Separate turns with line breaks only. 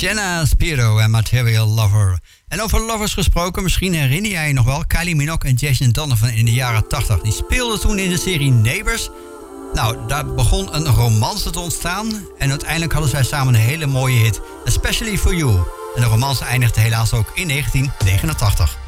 Jenna Spiro en Material Lover. En over lovers gesproken, misschien herinner jij je nog wel Kylie Minogue en Jason Donovan in de jaren 80. Die speelden toen in de serie Neighbours. Nou, daar begon een romance te ontstaan en uiteindelijk hadden zij samen een hele mooie hit. Especially for You. En de romance eindigde helaas ook in 1989.